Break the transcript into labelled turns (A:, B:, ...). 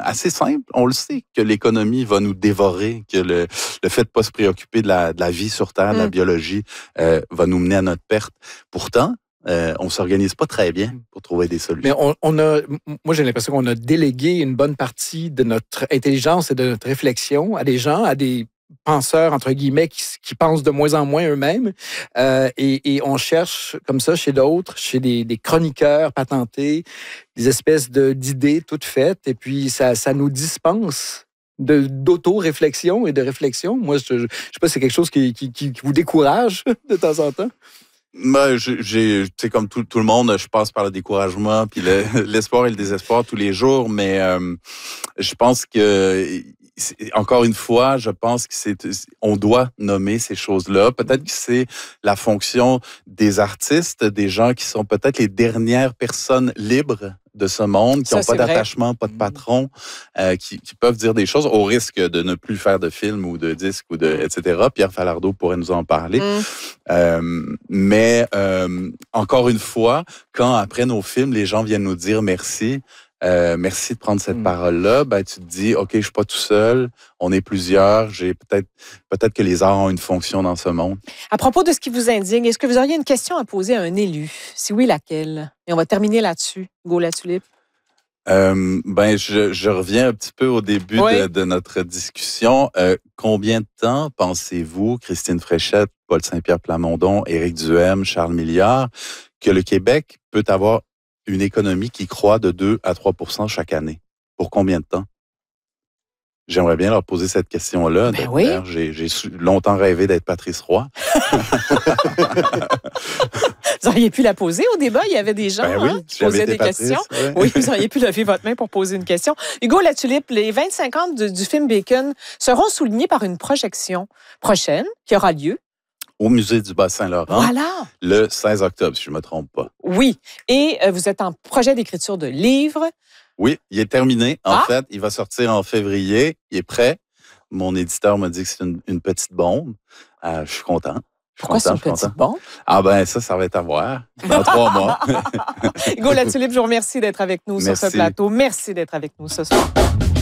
A: assez simple. On le sait que l'économie va nous dévorer, que le fait de pas se préoccuper de la vie sur Terre, de la biologie, va nous mener à notre perte. Pourtant, on s'organise pas très bien pour trouver des solutions.
B: Mais moi, j'ai l'impression qu'on a délégué une bonne partie de notre intelligence et de notre réflexion à des gens, à des penseurs, entre guillemets, qui pensent de moins en moins eux-mêmes. Et on cherche comme ça chez d'autres, chez des chroniqueurs patentés, des espèces d'idées toutes faites. Et puis, ça nous dispense d'auto-réflexion et de réflexion. Moi, je sais pas si c'est quelque chose qui vous décourage de temps en temps.
A: Ben, tu sais, comme tout le monde, je passe par le découragement, puis l'espoir et le désespoir tous les jours, mais je pense que, encore une fois, je pense que on doit nommer ces choses-là. Peut-être que c'est la fonction des artistes, des gens qui sont peut-être les dernières personnes libres de ce monde, qui n'ont pas d'attachement, pas de patron, qui peuvent dire des choses au risque de ne plus faire de films ou de disques etc. Pierre Falardeau pourrait nous en parler. Mais encore une fois, quand après nos films, les gens viennent nous dire merci, merci de prendre cette parole-là, ben tu te dis, OK, je suis pas tout seul, on est plusieurs, j'ai peut-être que les arts ont une fonction dans ce monde.
C: À propos de ce qui vous indigne, est-ce que vous auriez une question à poser à un élu? Si oui, laquelle? Et on va terminer là-dessus. Hugo Latulippe.
A: Je reviens un petit peu au début de notre discussion. Combien de temps pensez-vous, Christine Fréchette, Paul Saint-Pierre Plamondon, Éric Duhem, Charles Milliard, que le Québec peut avoir une économie qui croît de 2 à 3 % chaque année? Pour combien de temps? J'aimerais bien leur poser cette question-là. D'ailleurs, j'ai longtemps rêvé d'être Patrice Roy.
C: Vous auriez pu la poser au débat. Il y avait des gens qui posaient des questions. Oui, vous auriez pu lever votre main pour poser une question. Hugo Latulippe, les 25 ans du film Bacon seront soulignés par une projection prochaine qui aura lieu
A: au Musée du Bas-Saint-Laurent, le 16 octobre, si je ne me trompe pas.
C: Oui, et vous êtes en projet d'écriture de livre.
A: Oui, il est terminé. En fait, il va sortir en février. Il est prêt. Mon éditeur m'a dit que c'est une petite bombe. Je suis content.
C: Pourquoi c'est une petite bombe?
A: Ah ben ça va être à voir dans 3 mois.
C: Hugo Latulippe, je vous remercie d'être avec nous sur ce plateau. Merci d'être avec nous ce soir.